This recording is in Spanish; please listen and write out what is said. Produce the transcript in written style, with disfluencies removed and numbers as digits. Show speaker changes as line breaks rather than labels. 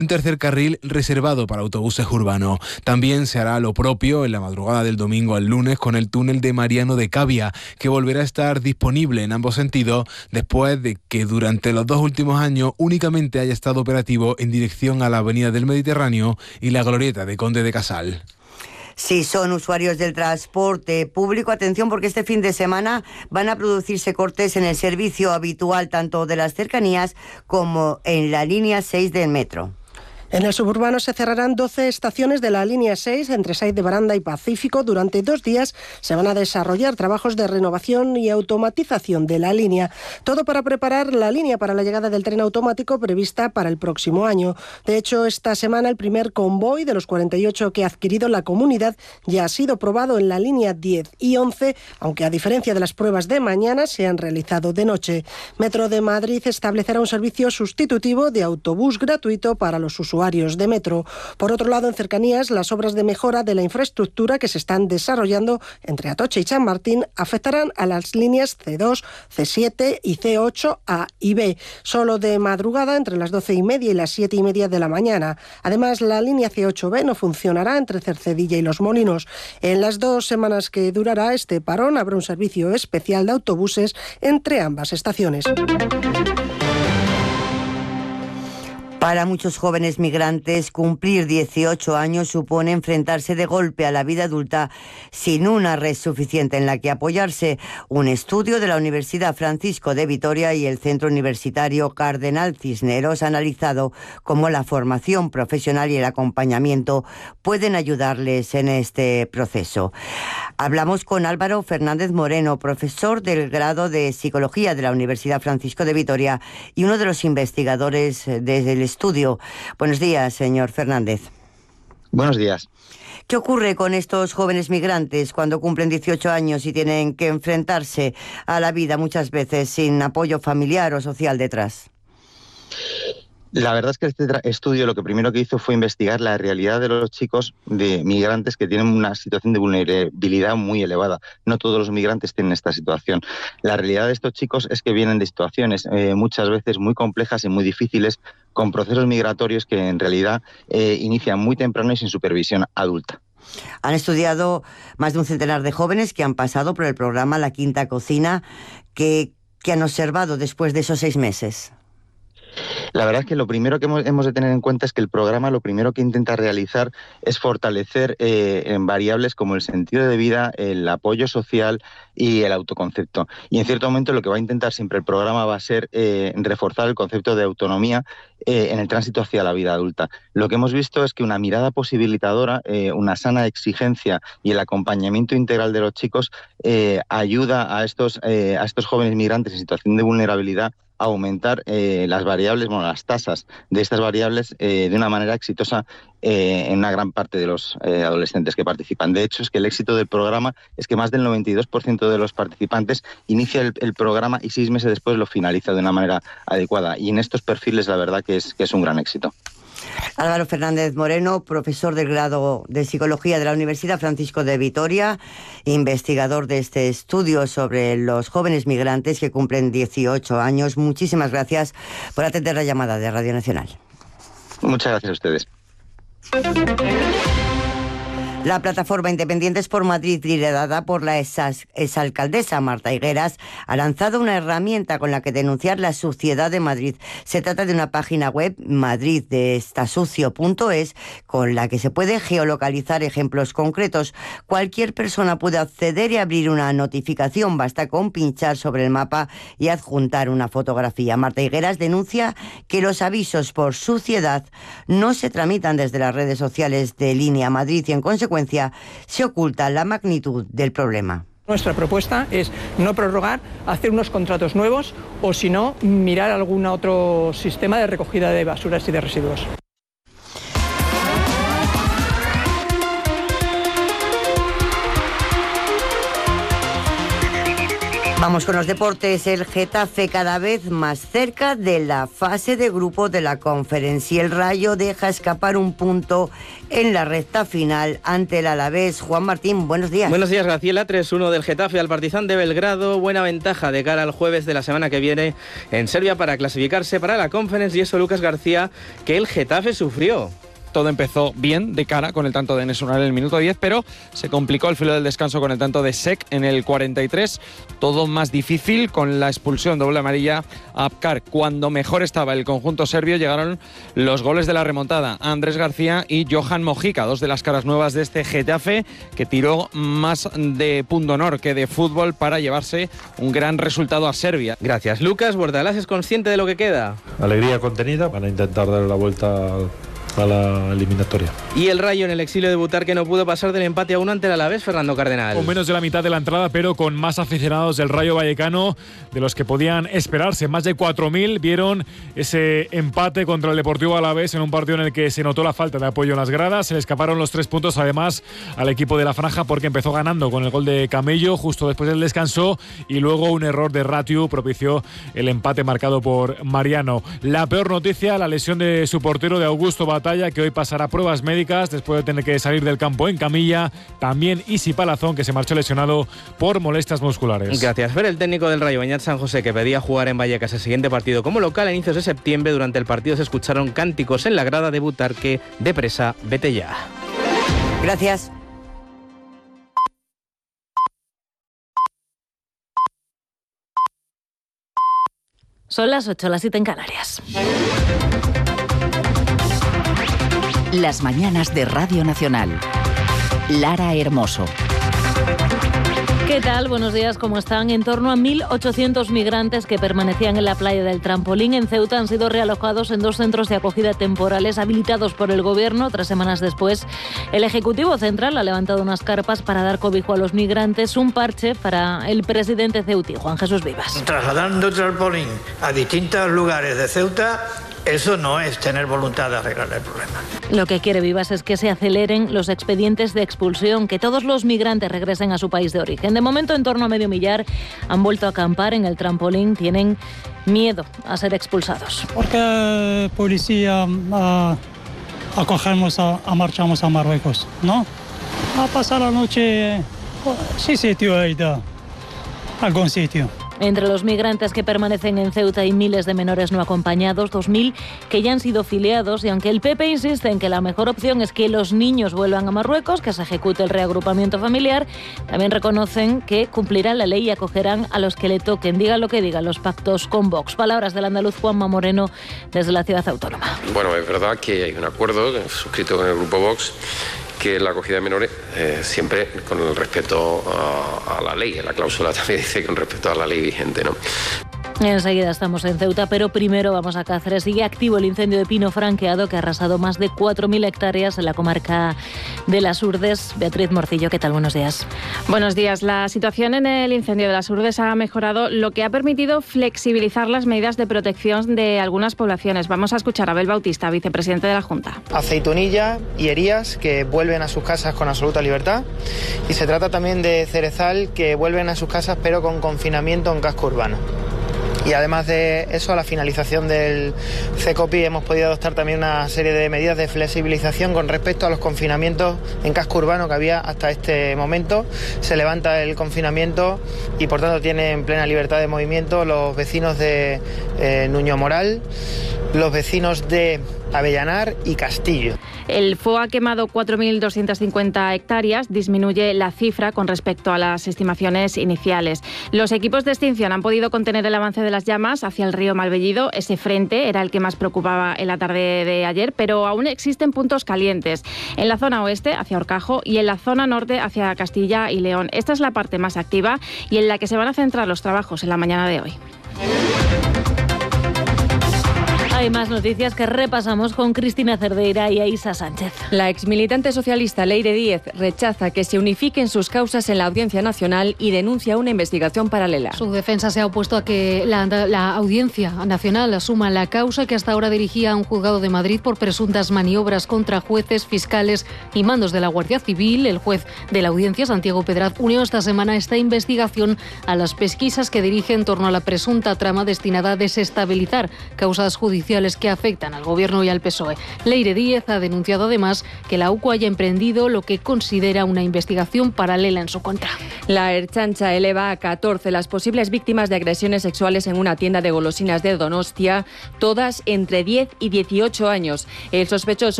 un tercer carril reservado para autobuses urbanos. También se hará lo propio en la madrugada del domingo al lunes con el túnel de Mariano de Cavia, que volverá a estar disponible en ambos sentidos después de que durante los 2 últimos años únicamente haya estado operativo en dirección a la Avenida del Mediterráneo y la glorieta de Conde de Casal.
Si son usuarios del transporte público, atención, porque este fin de semana van a producirse cortes en el servicio habitual tanto de las cercanías como en la línea 6 del metro.
En el suburbano se cerrarán 12 estaciones de la línea 6 entre Sait de Baranda y Pacífico. Durante 2 días se van a desarrollar trabajos de renovación y automatización de la línea. Todo para preparar la línea para la llegada del tren automático prevista para el próximo año. De hecho, esta semana el primer convoy de los 48 que ha adquirido la comunidad ya ha sido probado en la línea 10 y 11, aunque a diferencia de las pruebas de mañana se han realizado de noche. Metro de Madrid establecerá un servicio sustitutivo de autobús gratuito para los usuarios de metro. Por otro lado, en cercanías, las obras de mejora de la infraestructura que se están desarrollando entre Atocha y Chamartín afectarán a las líneas C2, C7 y C8, A y B, solo de madrugada entre las 12:30 y las 7:30 de la mañana. Además, la línea C8B no funcionará entre Cercedilla y Los Molinos. En las 2 semanas que durará este parón, habrá un servicio especial de autobuses entre ambas estaciones.
Para muchos jóvenes migrantes, cumplir 18 años supone enfrentarse de golpe a la vida adulta sin una red suficiente en la que apoyarse. Un estudio de la Universidad Francisco de Vitoria y el Centro Universitario Cardenal Cisneros ha analizado cómo la formación profesional y el acompañamiento pueden ayudarles en este proceso. Hablamos con Álvaro Fernández Moreno, profesor del grado de Psicología de la Universidad Francisco de Vitoria y uno de los investigadores desde el estudio. Buenos días, señor Fernández.
Buenos días.
¿Qué ocurre con estos jóvenes migrantes cuando cumplen 18 años y tienen que enfrentarse a la vida muchas veces sin apoyo familiar o social detrás?
La verdad es que este estudio lo que primero que hizo fue investigar la realidad de los chicos de migrantes que tienen una situación de vulnerabilidad muy elevada. No todos los migrantes tienen esta situación. La realidad de estos chicos es que vienen de situaciones muchas veces muy complejas y muy difíciles, con procesos migratorios que en realidad inician muy temprano y sin supervisión adulta.
Han estudiado más de un centenar de jóvenes que han pasado por el programa La Quinta Cocina. ¿Qué han observado después de esos 6 meses?
La verdad es que lo primero que hemos de tener en cuenta es que el programa lo primero que intenta realizar es fortalecer en variables como el sentido de vida, el apoyo social y el autoconcepto. Y en cierto momento lo que va a intentar siempre el programa va a ser reforzar el concepto de autonomía en el tránsito hacia la vida adulta. Lo que hemos visto es que una mirada posibilitadora, una sana exigencia y el acompañamiento integral de los chicos ayuda a estos jóvenes migrantes en situación de vulnerabilidad a aumentar las variables, las tasas de estas variables de una manera exitosa en una gran parte de los adolescentes que participan. De hecho, es que el éxito del programa es que más del 92% de los participantes inicia el programa y 6 meses después lo finaliza de una manera adecuada. Y en estos perfiles la verdad que es un gran éxito.
Álvaro Fernández Moreno, profesor del grado de Psicología de la Universidad Francisco de Vitoria, investigador de este estudio sobre los jóvenes migrantes que cumplen 18 años. Muchísimas gracias por atender la llamada de Radio Nacional.
Muchas gracias a ustedes.
La plataforma Independientes por Madrid, liderada por la exalcaldesa Marta Higueras, ha lanzado una herramienta con la que denunciar la suciedad de Madrid. Se trata de una página web, madriddestasucio.es, con la que se puede geolocalizar ejemplos concretos. Cualquier persona puede acceder y abrir una notificación. Basta con pinchar sobre el mapa y adjuntar una fotografía. Marta Higueras denuncia que los avisos por suciedad no se tramitan desde las redes sociales de Línea Madrid y en consecuencia se oculta la magnitud del problema.
Nuestra propuesta es no prorrogar, hacer unos contratos nuevos o si no, mirar algún otro sistema de recogida de basuras y de residuos.
Vamos con los deportes. El Getafe cada vez más cerca de la fase de grupos de la Conference y el Rayo deja escapar un punto en la recta final ante el Alavés. Juan Martín, buenos días.
Buenos días, Graciela. 3-1 del Getafe al Partizan de Belgrado. Buena ventaja de cara al jueves de la semana que viene en Serbia para clasificarse para la Conference, y eso, Lucas García, que el Getafe sufrió.
Todo empezó bien de cara con el tanto de Enes Ünal en el minuto 10, pero se complicó al filo del descanso con el tanto de Sek en el 43. Todo más difícil con la expulsión doble amarilla a Apkar. Cuando mejor estaba el conjunto serbio llegaron los goles de la remontada. Andrés García y Johan Mojica, dos de las caras nuevas de este Getafe, que tiró más de pundonor que de fútbol para llevarse un gran resultado a Serbia.
Gracias, Lucas. Bordalás es consciente de lo que queda.
Alegría contenida para intentar darle la vuelta a la eliminatoria.
Y el Rayo en el exilio de Butarque no pudo pasar del empate a 1 ante el Alavés, Fernando Cardenal.
Con menos de la mitad de la entrada, pero con más aficionados del Rayo Vallecano de los que podían esperarse. Más de 4.000 vieron ese empate contra el Deportivo Alavés en un partido en el que se notó la falta de apoyo en las gradas. Se le escaparon los 3 puntos además al equipo de la Franja, porque empezó ganando con el gol de Camello justo después del descanso, y luego un error de Ratiu propició el empate marcado por Mariano. La peor noticia, la lesión de su portero, de Augusto Batalla, que hoy pasará pruebas médicas después de tener que salir del campo en camilla. También Isi Palazón, que se marchó lesionado por molestias musculares.
Gracias, Fer. El técnico del Rayo, Beñat San José, que pedía jugar en Vallecas el siguiente partido como local a inicios de septiembre. Durante el partido se escucharon cánticos en la grada de Butarque: depresa, vete ya.
Gracias.
Son las 8, las 7 en Canarias.
Las mañanas de Radio Nacional. Lara Hermoso.
¿Qué tal? Buenos días, ¿cómo están? En torno a 1.800 migrantes que permanecían en la playa del Trampolín en Ceuta han sido realojados en 2 centros de acogida temporales habilitados por el Gobierno. 3 semanas después, el Ejecutivo Central ha levantado unas carpas para dar cobijo a los migrantes, un parche para el presidente ceutí, Juan Jesús Vivas.
Trasladando el Trampolín a distintos lugares de Ceuta, eso no es tener voluntad de arreglar el problema.
Lo que quiere Vivas es que se aceleren los expedientes de expulsión, que todos los migrantes regresen a su país de origen. De momento, en torno a medio millar han vuelto a acampar en el Trampolín. Tienen miedo a ser expulsados.
Porque policía marchamos a Marruecos, ¿no? A pasar la noche, sí sitio ahí da, algún sitio.
Entre los migrantes que permanecen en Ceuta hay miles de menores no acompañados, 2.000 que ya han sido filiados, y aunque el PP insiste en que la mejor opción es que los niños vuelvan a Marruecos, que se ejecute el reagrupamiento familiar, también reconocen que cumplirán la ley y acogerán a los que le toquen, digan lo que digan los pactos con Vox. Palabras del andaluz Juanma Moreno desde la ciudad autónoma.
Bueno, es verdad que hay un acuerdo suscrito con el grupo Vox, que la acogida de menores siempre con el respeto a la ley. La cláusula también dice con respeto a la ley vigente, ¿no?
Enseguida estamos en Ceuta, pero primero vamos a Cáceres. Sigue activo el incendio de pino franqueado que ha arrasado más de 4.000 hectáreas en la comarca de Las Urdes. Beatriz Morcillo, ¿qué tal? Buenos días.
Buenos días. La situación en el incendio de Las Urdes ha mejorado, lo que ha permitido flexibilizar las medidas de protección de algunas poblaciones. Vamos a escuchar a Abel Bautista, vicepresidente de la Junta.
Aceitunilla y Herías, que vuelven a sus casas con absoluta libertad. Y se trata también de Cerezal, que vuelven a sus casas pero con confinamiento en casco urbano. Y además de eso, a la finalización del CECOPI hemos podido adoptar también una serie de medidas de flexibilización con respecto a los confinamientos en casco urbano que había hasta este momento. Se levanta el confinamiento y por tanto tienen plena libertad de movimiento los vecinos de Nuño Moral, los vecinos de Avellanar y Castillo.
El fuego ha quemado 4.250 hectáreas, disminuye la cifra con respecto a las estimaciones iniciales. Los equipos de extinción han podido contener el avance de las llamas hacia el río Malvellido. Ese frente era el que más preocupaba en la tarde de ayer, pero aún existen puntos calientes en la zona oeste hacia Horcajo y en la zona norte hacia Castilla y León. Esta es la parte más activa y en la que se van a centrar los trabajos en la mañana de hoy.
Hay más noticias que repasamos con Cristina Cerdeira y Aisa Sánchez.
La exmilitante socialista Leire Díez rechaza que se unifiquen sus causas en la Audiencia Nacional y denuncia una investigación paralela.
Su defensa se ha opuesto a que la Audiencia Nacional asuma la causa que hasta ahora dirigía a un juzgado de Madrid por presuntas maniobras contra jueces, fiscales y mandos de la Guardia Civil. El juez de la Audiencia, Santiago Pedraz, unió esta semana esta investigación a las pesquisas que dirige en torno a la presunta trama destinada a desestabilizar causas judiciales que afectan al Gobierno y al PSOE. Leire Díez ha denunciado además que la UCO haya emprendido lo que considera una investigación paralela en su contra.
La Ertzaintza eleva a 14 las posibles víctimas de agresiones sexuales en una tienda de golosinas de Donostia, todas entre 10 y 18 años. El sospechoso